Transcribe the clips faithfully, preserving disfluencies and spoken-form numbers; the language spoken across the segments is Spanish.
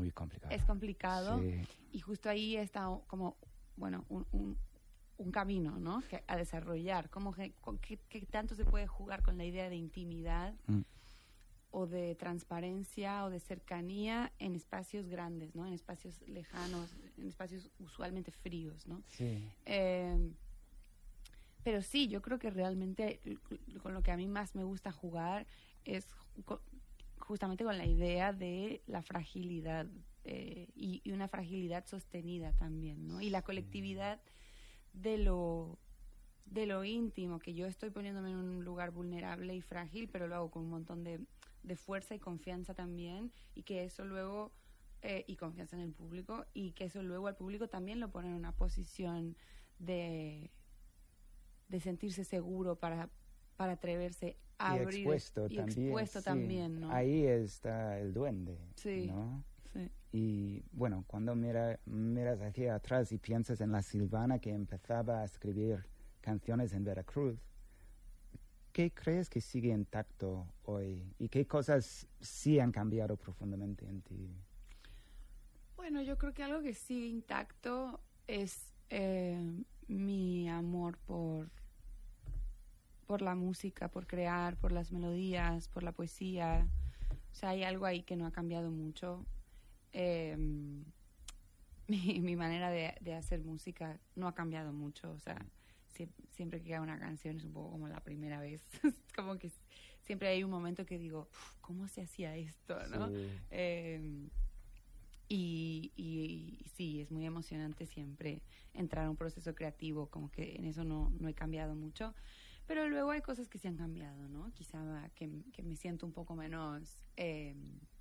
muy complicado. Es complicado. Sí. Y justo ahí está como, bueno, un, un, un camino, ¿no? Que, a desarrollar. Cómo, qué, qué tanto se puede jugar con la idea de intimidad mm. o de transparencia o de cercanía en espacios grandes, ¿no? En espacios lejanos, en espacios usualmente fríos, ¿no? Sí. Eh, pero sí, yo creo que realmente con lo que a mí más me gusta jugar es justamente con la idea de la fragilidad eh, y, y una fragilidad sostenida también, ¿no? Y la colectividad de lo de lo íntimo, que yo estoy poniéndome en un lugar vulnerable y frágil, pero lo hago con un montón de, de fuerza y confianza también, y que eso luego eh, y confianza en el público, y que eso luego al público también lo pone en una posición de de sentirse seguro para para atreverse a y abrir expuesto y también, expuesto sí. también, ¿no? Ahí está el duende, sí, ¿no? Sí. Y bueno, cuando mira, miras hacia atrás y piensas en la Silvana que empezaba a escribir canciones en Veracruz, ¿qué crees que sigue intacto hoy? ¿Y qué cosas sí han cambiado profundamente en ti? Bueno, yo creo que algo que sigue intacto es eh, mi amor por por la música, por crear, por las melodías, por la poesía. O sea, hay algo ahí que no ha cambiado mucho. Eh, mi, mi manera de, de hacer música no ha cambiado mucho. O sea, si, siempre que hago una canción es un poco como la primera vez. Como que siempre hay un momento que digo, ¿cómo se hacía esto? ¿No? Sí. Eh, y, y, y sí, es muy emocionante siempre entrar a un proceso creativo. Como que en eso no, no he cambiado mucho. Pero luego hay cosas que se han cambiado, ¿no? Quizá que, que me siento un poco menos, eh,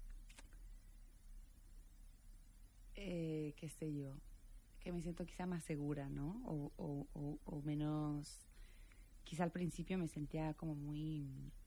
eh, qué sé yo, que me siento quizá más segura, ¿no? O, o, o, o menos, quizá al principio me sentía como muy...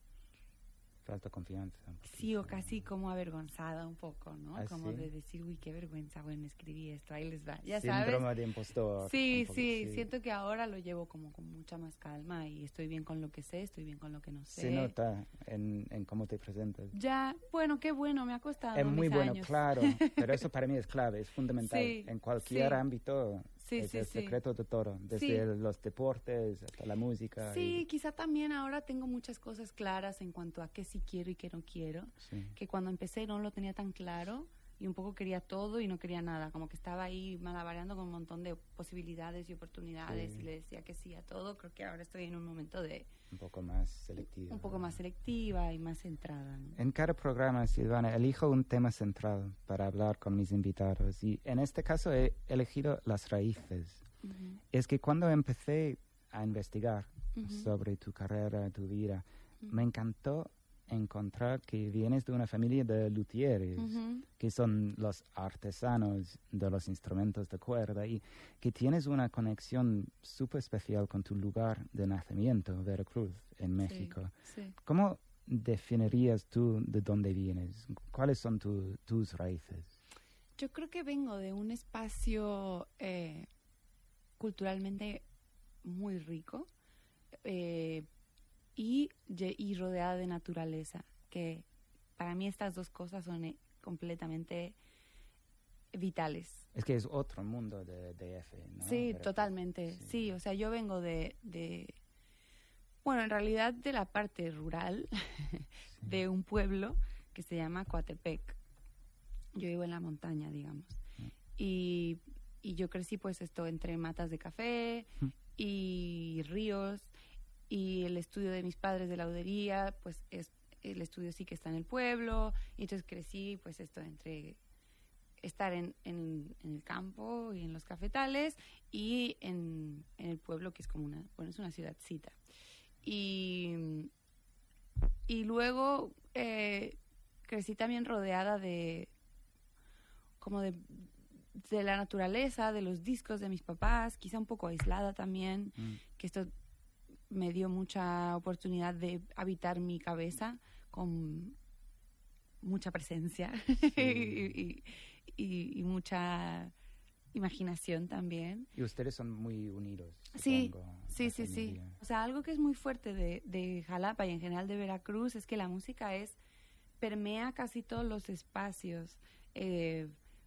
Falta confianza. Sí, o casi como avergonzada un poco, ¿no? ¿Ah, como sí? de decir, uy, qué vergüenza, bueno, escribí esto, ahí les va, ya Síndrome sabes. de impostor. Sí, poco, sí, sí, siento que ahora lo llevo como con mucha más calma y estoy bien con lo que sé, estoy bien con lo que no sé. Se nota en, en cómo te presentas. Ya, bueno, qué bueno, me ha costado Es muy mis bueno, años. claro, pero eso para mí es clave, es fundamental. Sí, en cualquier sí. ámbito Sí, es sí, el sí. secreto de todo, desde Sí. el- los deportes hasta la música. Sí, y- quizá también ahora tengo muchas cosas claras en cuanto a qué sí quiero y qué no quiero, sí. que cuando empecé no lo tenía tan claro y un poco quería todo y no quería nada, como que estaba ahí malabareando con un montón de posibilidades y oportunidades Sí. y le decía que sí a todo. Creo que ahora estoy en un momento de Un poco más selectiva. un poco más selectiva y más centrada, ¿no? En cada programa, Silvana, elijo un tema central para hablar con mis invitados y en este caso he elegido las raíces. Uh-huh. Es que cuando empecé a investigar Uh-huh. sobre tu carrera, tu vida, Uh-huh. me encantó encontrar que vienes de una familia de luthieres, Uh-huh. que son los artesanos de los instrumentos de cuerda, y que tienes una conexión súper especial con tu lugar de nacimiento, Veracruz, en México. Sí, sí. ¿Cómo definirías tú de dónde vienes? ¿Cuáles son tu, tus raíces? Yo creo que vengo de un espacio eh, culturalmente muy rico eh, y, y rodeada de naturaleza, que para mí estas dos cosas son eh, completamente vitales. Es que es otro mundo de D F, ¿no? Sí, Veracruz. totalmente. Sí. sí, o sea, yo vengo de, de, bueno, en realidad de la parte rural de un pueblo que se llama Coatepec. Yo vivo en la montaña, digamos. Mm. Y, y yo crecí pues esto entre matas de café Mm. y ríos, y el estudio de mis padres de laudería, pues es el estudio sí que está en el pueblo, y entonces crecí pues esto entre estar en, en, en el campo y en los cafetales y en, en el pueblo, que es como una, bueno, es una ciudadcita. Y, y luego eh, crecí también rodeada de como de, de la naturaleza, de los discos de mis papás, quizá un poco aislada también, Mm. que esto me dio mucha oportunidad de habitar mi cabeza con mucha presencia Sí. y, y, y mucha imaginación también. Y ustedes son muy unidos. Sí, supongo, sí, la sí, sí. familia. O sea, algo que es muy fuerte de, de Jalapa y en general de Veracruz es que la música es permea casi todos los espacios. Eh,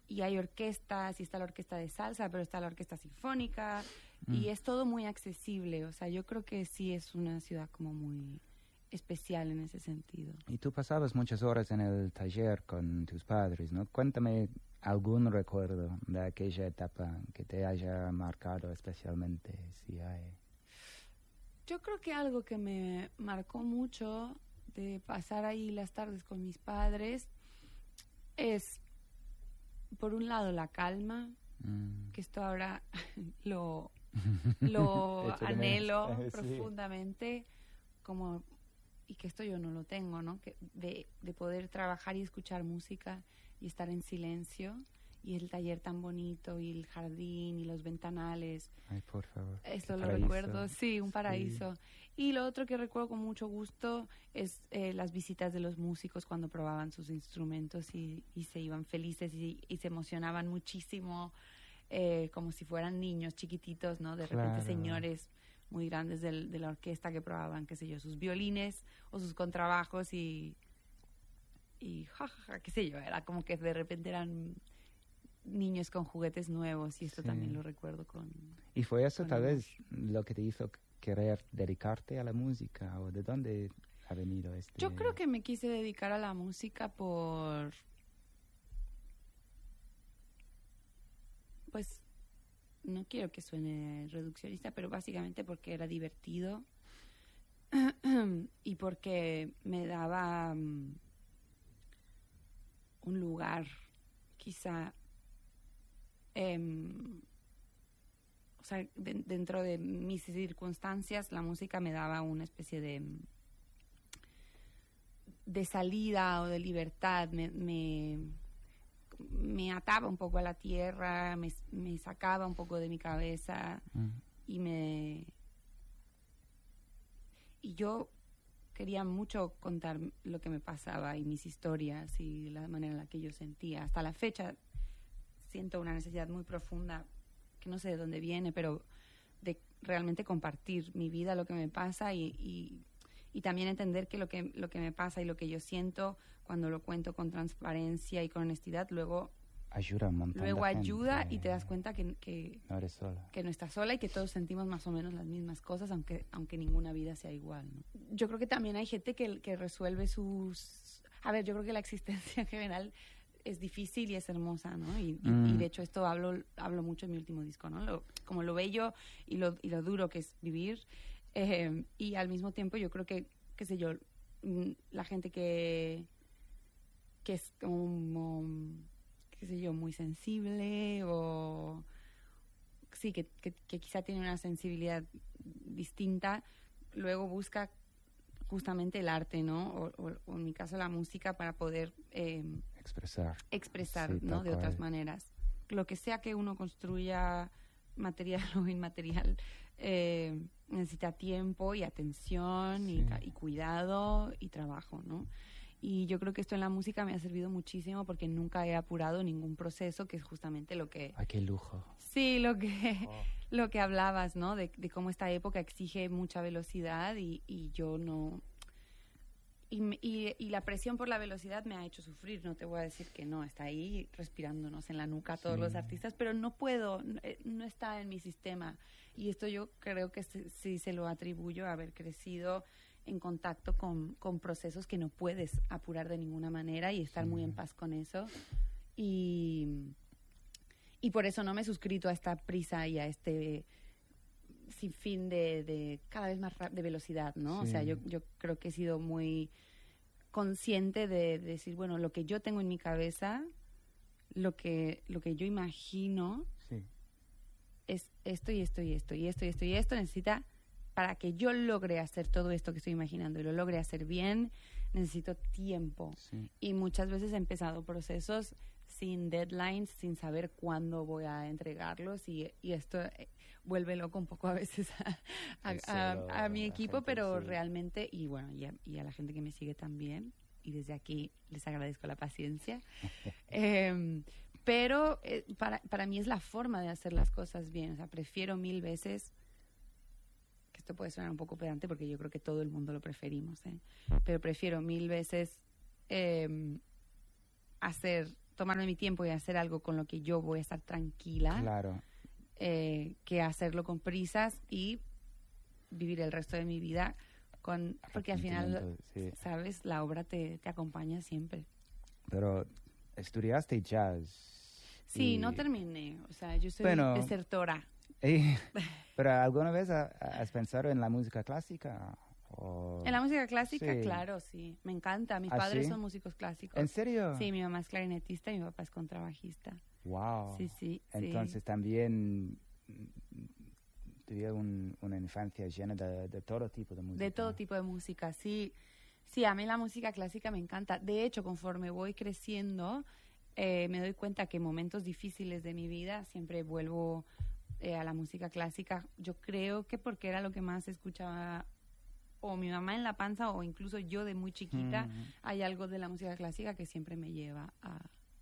y hay orquestas, y está la orquesta de salsa, pero está la orquesta sinfónica, Mm. y es todo muy accesible. O sea, yo creo que sí es una ciudad como muy especial en ese sentido. Y tú pasabas muchas horas en el taller con tus padres, ¿no? Cuéntame algún recuerdo de aquella etapa que te haya marcado especialmente, si hay. Yo creo que algo que me marcó mucho de pasar ahí las tardes con mis padres es, por un lado, la calma, Mm. que esto ahora lo, lo Echo de anhelo menos. Sí. profundamente, como, y que esto yo no lo tengo, ¿no? Que de, de poder trabajar y escuchar música y estar en silencio, y el taller tan bonito, y el jardín, y los ventanales. Ay, por favor. Esto qué lo paraíso. recuerdo, sí, un paraíso. Y lo otro que recuerdo con mucho gusto es eh, las visitas de los músicos cuando probaban sus instrumentos y, y se iban felices y, y se emocionaban muchísimo, eh, como si fueran niños chiquititos, ¿no? De repente Claro. señores muy grandes del, de la orquesta que probaban, qué sé yo, sus violines o sus contrabajos y, y ja, ja, ja, qué sé yo, era como que de repente eran niños con juguetes nuevos, y esto Sí. también lo recuerdo con... ¿Y fue eso con tal amor. vez lo que te hizo querer dedicarte a la música? ¿O de dónde ha venido este...? Yo creo que me quise dedicar a la música por... Pues no quiero que suene reduccionista, pero básicamente porque era divertido y porque me daba um, un lugar, quizá, em, o sea, de- dentro de mis circunstancias, la música me daba una especie de de salida o de libertad, me, me, me ataba un poco a la tierra, me, me sacaba un poco de mi cabeza Mm. y me... Y yo quería mucho contar lo que me pasaba y mis historias y la manera en la que yo sentía. Hasta la fecha siento una necesidad muy profunda, que no sé de dónde viene, pero de realmente compartir mi vida, lo que me pasa y, y, y también entender que lo que lo que me pasa y lo que yo siento cuando lo cuento con transparencia y con honestidad, luego Ayuda un montón luego de gente. ayuda y te das cuenta que, que, No eres sola. que no estás sola y que todos sentimos más o menos las mismas cosas, aunque aunque ninguna vida sea igual, ¿no? Yo creo que también hay gente que, que resuelve sus... A ver, yo creo que la existencia en general es difícil y es hermosa, ¿no? Y, y, Mm. y de hecho esto hablo hablo mucho en mi último disco, ¿no? Lo, como lo bello y lo, y lo duro que es vivir. Eh, y al mismo tiempo yo creo que, qué sé yo, mm, la gente que, que es como, qué sé yo, muy sensible o... Sí, que, que, que quizá tiene una sensibilidad distinta, luego busca justamente el arte, ¿no? O, o, o en mi caso la música para poder eh, Expresar. expresar, Sí, ¿no? tal De otras cual. maneras. Lo que sea que uno construya, material o inmaterial, eh, necesita tiempo y atención y, Sí. ta- y cuidado y trabajo, ¿no? Y yo creo que esto en la música me ha servido muchísimo porque nunca he apurado ningún proceso, que es justamente lo que... Ay, qué lujo. Sí, lo que, Oh. lo que hablabas, ¿no? De, de cómo esta época exige mucha velocidad y, y yo no... Y, me- y, y la presión por la velocidad me ha hecho sufrir, no te voy a decir que no, está ahí respirándonos en la nuca a todos Sí. los artistas, pero no puedo, no, eh, no está en mi sistema. Y esto yo creo que se- sí se lo atribuyo a haber crecido en contacto con, con procesos que no puedes apurar de ninguna manera y estar Sí. muy en paz con eso. Y, y por eso no me he suscrito a esta prisa y a este sinfín de, de cada vez más ra- de velocidad, ¿no? O sea, Sí. yo, yo creo que he sido muy consciente de, de decir, bueno, lo que yo tengo en mi cabeza, lo que, lo que yo imagino Sí. es esto y esto y esto y esto y esto y esto necesita, para que yo logre hacer todo esto que estoy imaginando y lo logre hacer bien, necesito tiempo. Sí. Y muchas veces he empezado procesos sin deadlines, sin saber cuándo voy a entregarlos y, y esto eh, vuelve loco un poco a veces a, a- El a- celo, a mi la equipo, gente, pero sí. realmente, y bueno, y a, y a la gente que me sigue también, y desde aquí les agradezco la paciencia. Em, pero eh, para, para mí es la forma de hacer las cosas bien, o sea, prefiero mil veces, que esto puede sonar un poco pedante porque yo creo que todo el mundo lo preferimos, ¿eh? Pero prefiero mil veces em, hacer tomarme mi tiempo y hacer algo con lo que yo voy a estar tranquila, Claro. eh, que hacerlo con prisas y vivir el resto de mi vida con... Porque al final, Arrepentimiento, sí. ¿sabes? La obra te, te acompaña siempre. Pero estudiaste jazz. Sí, y- no terminé. O sea, yo soy Bueno. desertora. y- pero ¿alguna vez ha- has pensado en la música clásica? O- En la música clásica, Sí. claro, sí. Me encanta. Mis ¿Ah, padres sí? son músicos clásicos. ¿En serio? Sí, mi mamá es clarinetista y mi papá es contrabajista. Wow. Sí, sí, sí. Entonces también tuve un- una infancia llena de, de todo tipo de música. De todo tipo de música, sí. Sí, a mí la música clásica me encanta. De hecho, conforme voy creciendo, eh, me doy cuenta que en momentos difíciles de mi vida siempre vuelvo eh, a la música clásica. Yo creo que porque era lo que más escuchaba o mi mamá en la panza o incluso yo de muy chiquita, Mm. hay algo de la música clásica que siempre me lleva a,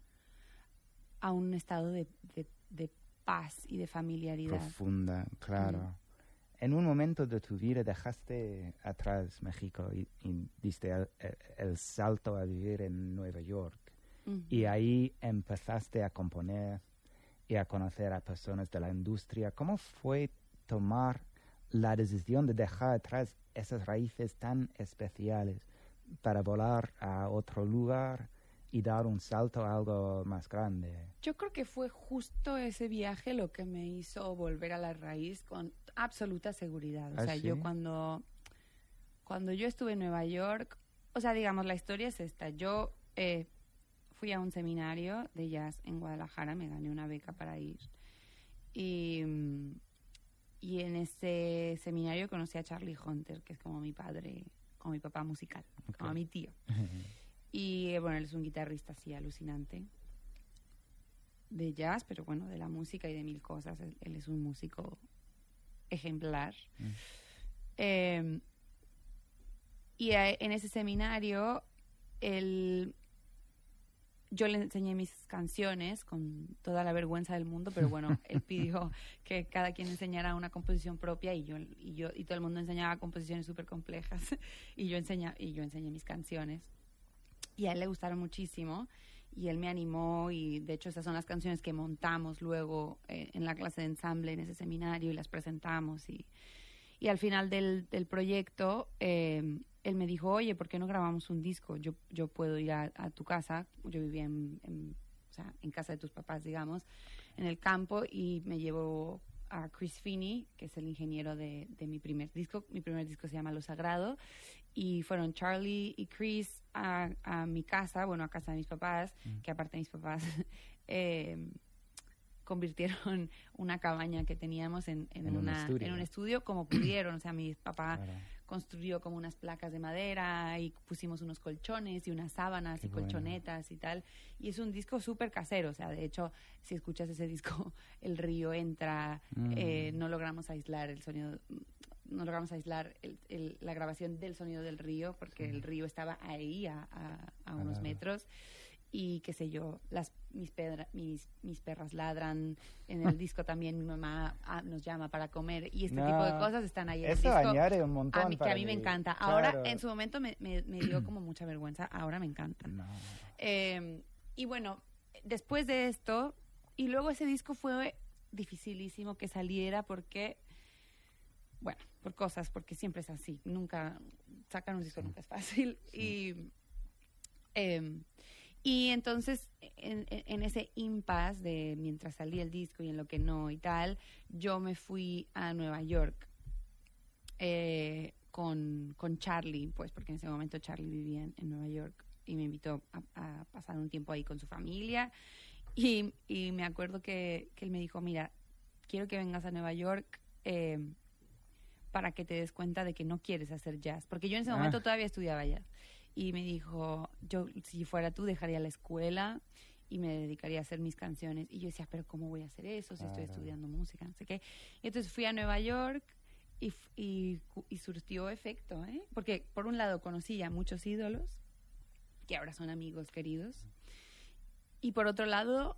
a un estado de, de, de paz y de familiaridad. Profunda, claro. Mm. En un momento de tu vida dejaste atrás México y, y diste el, el- el salto a vivir en Nueva York. Ujú. Y ahí empezaste a componer y a conocer a personas de la industria. ¿Cómo fue tomar la decisión de dejar atrás esas raíces tan especiales para volar a otro lugar y dar un salto a algo más grande? Yo creo que fue justo ese viaje lo que me hizo volver a la raíz con absoluta seguridad. O ¿Ah, sea, sí? yo cuando, cuando yo estuve en Nueva York, o sea, digamos, la historia es esta. Yo eh, fui a un seminario de jazz en Guadalajara, me gané una beca para ir. Y, mm, y en ese seminario conocí a Charlie Hunter, que es como mi padre, como mi papá musical, como Ok. mi tío. Y eh, bueno, él es un guitarrista así alucinante de jazz, pero bueno, de la música y de mil cosas. Él, él es un músico ejemplar. Mm. Eh, y eh, en ese seminario, él, yo le enseñé mis canciones con toda la vergüenza del mundo, pero bueno, él pidió que cada quien enseñara una composición propia y yo y yo y todo el mundo enseñaba composiciones súper complejas y yo enseña y yo enseñé mis canciones. Y a él le gustaron muchísimo y él me animó y de hecho esas son las canciones que montamos luego eh, en la clase de ensamble en ese seminario y las presentamos y, y al final del, del proyecto eh, él me dijo, oye, ¿por qué no grabamos un disco? Yo, yo puedo ir a, a tu casa, yo vivía en, en, o sea, en casa de tus papás, digamos, en el campo y me llevó a Chris Finney, que es el ingeniero de, de mi primer disco. Mi primer disco se llama Lo Sagrado y fueron Charlie y Chris a, a mi casa, bueno, a casa de mis papás, Mm. que aparte mis papás eh, convirtieron una cabaña que teníamos en, en, En un una, estudio. en un estudio como pudieron. O sea, mi papá Claro. construyó como unas placas de madera y pusimos unos colchones y unas sábanas Qué y bueno. colchonetas y tal. Y es un disco súper casero. O sea, de hecho, si escuchas ese disco, el río entra, Mm. eh, no logramos aislar el sonido, no logramos aislar el, el, la grabación del sonido del río porque Sí. el río estaba ahí a, a, a unos Claro. metros. Y qué sé yo, las mis, pedra, mis mis perras ladran, en el disco también mi mamá ah, nos llama para comer y este No, tipo de cosas están ahí en el Eso disco. añade un montón A mí, que para a mí me mí. encanta. Claro. Ahora, en su momento me, me, me dio como mucha vergüenza, ahora me encanta. No. Eh, y bueno, después de esto, y luego ese disco fue dificilísimo que saliera porque, bueno, por cosas, porque siempre es así. Nunca, sacar un disco Sí. nunca es fácil. Sí. Y, eh, y entonces, en, en- en ese impasse de mientras salía el disco y en lo que no y tal, yo me fui a Nueva York eh, con, con Charlie, pues porque en ese momento Charlie vivía en, en Nueva York y me invitó a, a pasar un tiempo ahí con su familia. Y, y me acuerdo que, que él me dijo, mira, quiero que vengas a Nueva York eh, para que te des cuenta de que no quieres hacer jazz. Porque yo en ese Ah. momento todavía estudiaba jazz. Y me dijo, yo si fuera tú dejaría la escuela y me dedicaría a hacer mis canciones. Y yo decía, pero ¿cómo voy a hacer eso si estoy Claro. estudiando música? No sé qué. Y entonces fui a Nueva York y, f- y, cu- y surtió efecto, ¿eh? Porque por un lado conocí a muchos ídolos que ahora son amigos queridos. Y por otro lado,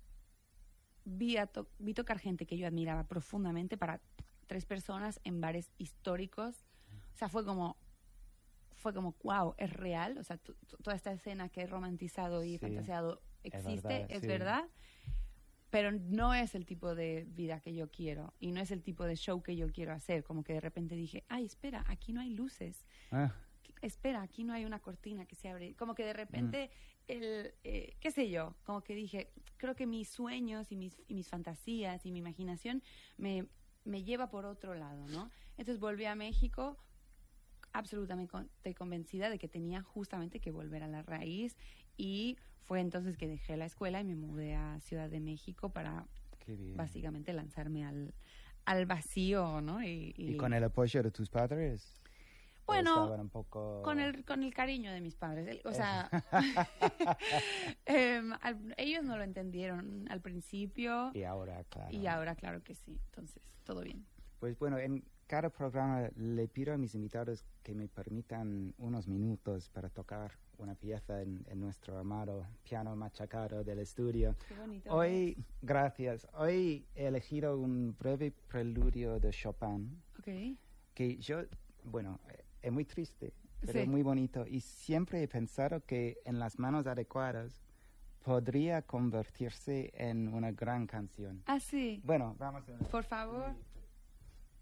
vi, a to- vi tocar gente que yo admiraba profundamente para tres personas en bares históricos. O sea, fue como, fue como, wow, es real. O sea, t- t- toda esta escena que he romantizado y Sí. fantaseado existe, verdad, es sí. verdad, pero no es el tipo de vida que yo quiero y no es el tipo de show que yo quiero hacer. Como que de repente dije, ay, espera, aquí no hay luces. Ah, Espera, aquí no hay una cortina que se abre. Como que de repente, mm. el, eh, qué sé yo, como que dije, creo que mis sueños y mis, y mis fantasías y mi imaginación me, me lleva por otro lado, ¿no? Entonces volví a México absolutamente convencida de que tenía justamente que volver a la raíz, y fue entonces que dejé la escuela y me mudé a Ciudad de México para básicamente lanzarme al, al vacío, ¿no? Y, y, ¿Y con el apoyo de tus padres? Bueno, un poco... con el con el cariño de mis padres. El, o sea, eh, al, ellos no lo entendieron al principio. Y ahora, claro. Y ahora, claro que sí. Entonces, todo bien. Pues bueno, en cada programa le pido a mis invitados que me permitan unos minutos para tocar una pieza en, en nuestro amado piano machacado del estudio. Qué bonito. Hoy, gracias, hoy he elegido un breve preludio de Chopin. Ok. Que yo, bueno, es muy triste, pero sí. muy bonito. Y siempre he pensado que en las manos adecuadas podría convertirse en una gran canción. Ah, sí. Bueno, vamos a ver. Por favor.